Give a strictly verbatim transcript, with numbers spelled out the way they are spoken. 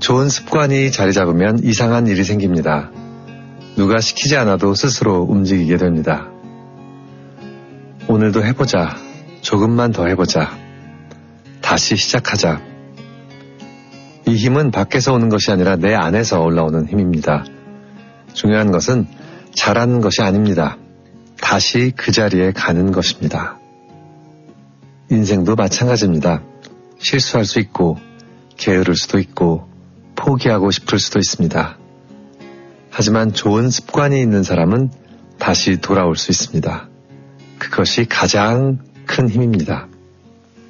좋은 습관이 자리 잡으면 이상한 일이 생깁니다. 누가 시키지 않아도 스스로 움직이게 됩니다. 오늘도 해보자. 조금만 더 해보자. 다시 시작하자. 이 힘은 밖에서 오는 것이 아니라 내 안에서 올라오는 힘입니다. 중요한 것은 잘하는 것이 아닙니다. 다시 그 자리에 가는 것입니다. 인생도 마찬가지입니다. 실수할 수 있고 게으를 수도 있고 포기하고 싶을 수도 있습니다. 하지만 좋은 습관이 있는 사람은 다시 돌아올 수 있습니다. 그것이 가장 큰 힘입니다.